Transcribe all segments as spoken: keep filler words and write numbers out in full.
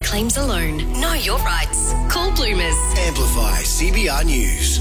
claims alone. Know your rights. Call Bloomers. Amplify C B R News.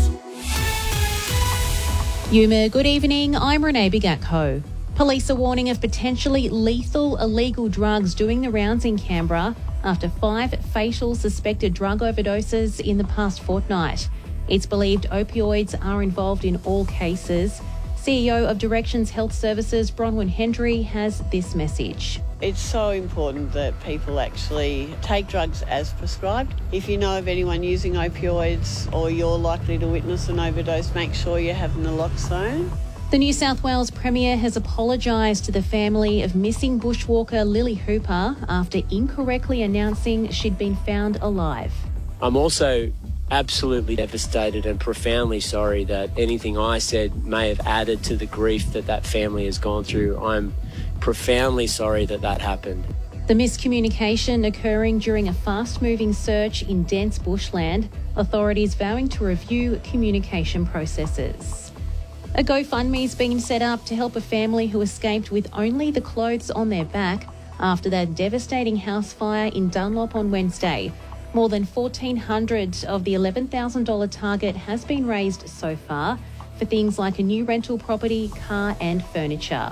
Yuma, good evening. I'm Renee Bigatko. Police are warning of potentially lethal illegal drugs doing the rounds in Canberra after five fatal suspected drug overdoses in the past fortnight. It's believed opioids are involved in all cases. C E O of Directions Health Services, Bronwyn Hendry, has this message. It's so important that people actually take drugs as prescribed. If you know of anyone using opioids or you're likely to witness an overdose, make sure you have naloxone. The New South Wales Premier has apologised to the family of missing bushwalker Lily Hooper after incorrectly announcing she'd been found alive. I'm also absolutely devastated and profoundly sorry that anything I said may have added to the grief that that family has gone through. I'm profoundly sorry that that happened. The miscommunication occurring during a fast-moving search in dense bushland, authorities vowing to review communication processes. A GoFundMe's been set up to help a family who escaped with only the clothes on their back after that devastating house fire in Dunlop on Wednesday. More than fourteen hundred of the eleven thousand dollars target has been raised so far for things like a new rental property, car and furniture.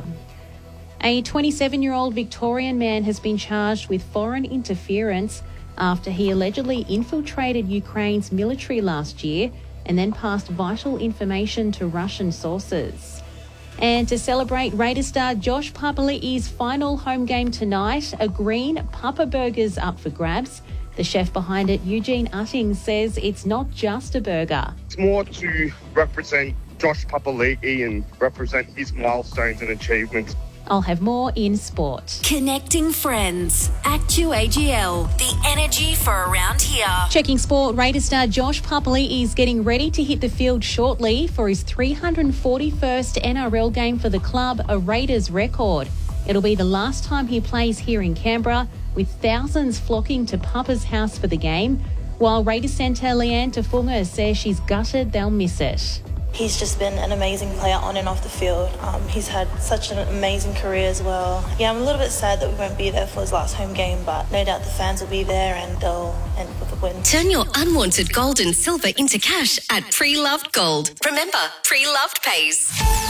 A twenty-seven-year-old Victorian man has been charged with foreign interference after he allegedly infiltrated Ukraine's military last year and then passed vital information to Russian sources. And to celebrate Raiders star Josh Papali'i's final home game tonight, a green Papa Burger's up for grabs. The chef behind it, Eugene Utting, says it's not just a burger. It's more to represent Josh Papali'i and represent his milestones and achievements. I'll have more in sport. Connecting friends. Actu A G L. The energy for around here. Checking sport, Raiders star Josh Papali'i is getting ready to hit the field shortly for his three hundred forty-first N R L game for the club, a Raiders record. It'll be the last time he plays here in Canberra, with thousands flocking to Papa's house for the game, while Raiders centre Leanne Tafunga says she's gutted they'll miss it. He's just been an amazing player on and off the field. Um, he's had such an amazing career as well. Yeah, I'm a little bit sad that we won't be there for his last home game, but no doubt the fans will be there and they'll end with a win. Turn your unwanted gold and silver into cash at Pre-Loved Gold. Remember, Pre-Loved pays.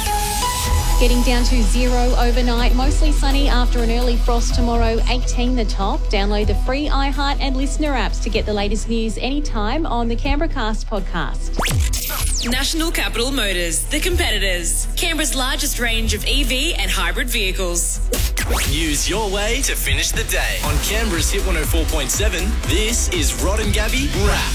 Getting down to zero overnight, mostly sunny after an early frost tomorrow, eighteen the top. Download the free iHeart and Listener apps to get the latest news anytime on the Canberra Cast podcast. National Capital Motors, the competitors. Canberra's largest range of E V and hybrid vehicles. News your way to finish the day. On Canberra's Hit one oh four point seven, this is Rod and Gabby Wrap.